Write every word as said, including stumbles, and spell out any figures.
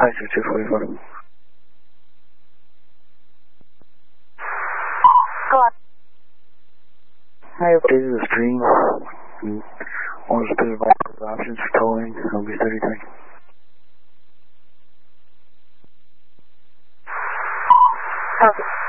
Hi, sir, two forty-four. Hello. Hi, updated the stream. And want to advise the options for towing. It'll be thirty-three. Okay.